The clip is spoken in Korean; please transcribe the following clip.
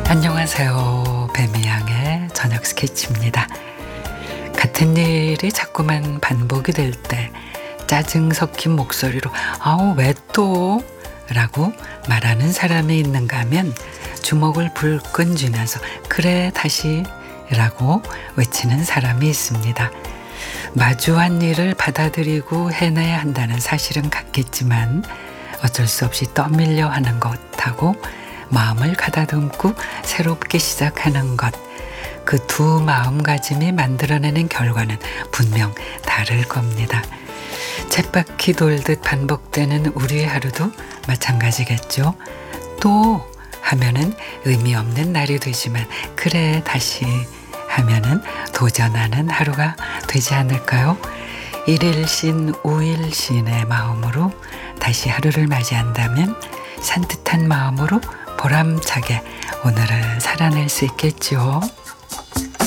안녕하세요. 배미양의 저녁 스케치입니다. 같은 일이 자꾸만 반복이 될 때 짜증 섞인 목소리로 아우 왜 또? 라고 말하는 사람이 있는가 하면 주먹을 불끈 쥐면서 그래 다시 라고 외치는 사람이 있습니다. 마주한 일을 받아들이고 해내야 한다는 사실은 같겠지만 어쩔 수 없이 떠밀려 하는 것하고 마음을 가다듬고 새롭게 시작하는 것, 그 두 마음가짐이 만들어내는 결과는 분명 다를 겁니다. 쳇바퀴 돌듯 반복되는 우리의 하루도 마찬가지겠죠. 또 하면은 의미 없는 날이 되지만 그래 다시 하면은 도전하는 하루가 되지 않을까요? 일일신 우일신의 마음으로 다시 하루를 맞이한다면 산뜻한 마음으로 보람차게 오늘을 살아낼 수 있겠죠.